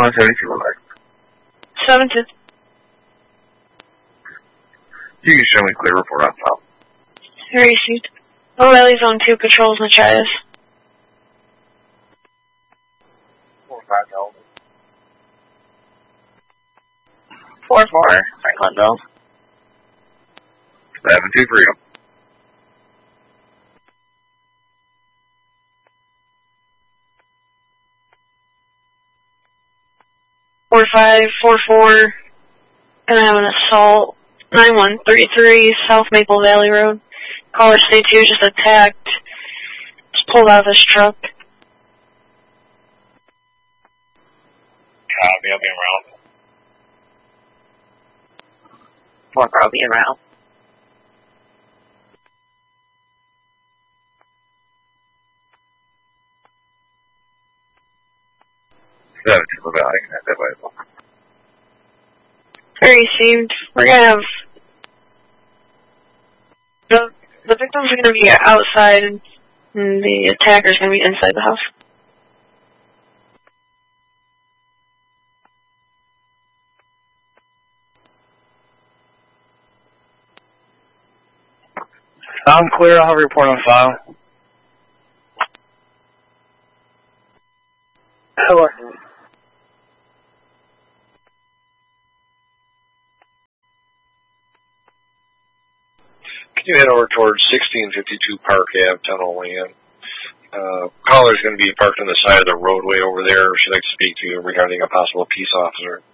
172 Alert. 7-2. You can show me clear report on file. Received. O'Reilly Zone 2 patrols Machias. 4-5 Delta. 4-4, Franklinville. 7-2 Freedom. 4-5, 4-4. Gonna have an assault. 9133 South Maple Valley Road. Caller stay 2 just attacked. Just pulled out of this truck. Copy, I'll be around. 4-4, I'll be around. Received. We're gonna have the victims are gonna be outside, and the attacker's gonna be inside the house. I'm clear. I'll have a report on file. Hello. Can you head over towards 1652 Park Ave, Tunnel Lane? Caller's going to be parked on the side of the roadway over there. She'd like to speak to you regarding a possible peace officer.